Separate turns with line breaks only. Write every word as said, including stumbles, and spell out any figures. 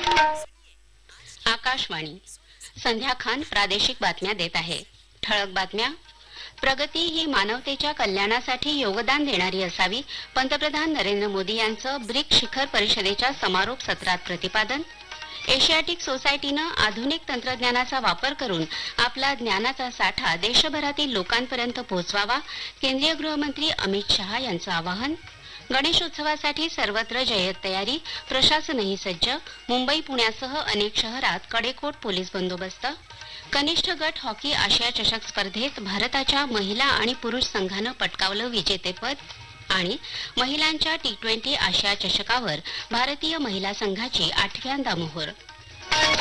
आकाशवाणी संध्या खान प्रादेशिक बातम्या देत आहे। ठळक बातम्या। प्रगती ही मानवतेच्या कल्याणासाठी योगदान देणारी असावी, पंतप्रधान नरेंद्र मोदी यांचं ब्रिक शिखर परिषदेच्या समारोप सत्रात प्रतिपादन। एशियाटिक सोसायटीनं आधुनिक तंत्रज्ञानाचा वापर करून आपला ज्ञानाचा साठा देशभरातील लोकांपर्यंत पोहोचवावा, केंद्रीय गृहमंत्री अमित शहा यांचं आवाहन। गणेशोत्सवासाठी सर्वत्र जय्यत तयारी, प्रशासनही सज्ज, मुंबई पुण्यासह अनेक शहरात कडेकोट पोलीस बंदोबस्त। कनिष्ठ गट हॉकी आशिया चषक स्पर्धेत भारताच्या महिला आणि पुरुष संघानं पटकावलं विजेतेपद आणि महिलांच्या टी ट्वेंटी आशिया चषकावर भारतीय महिला संघाची आठव्यांदा मोहोर।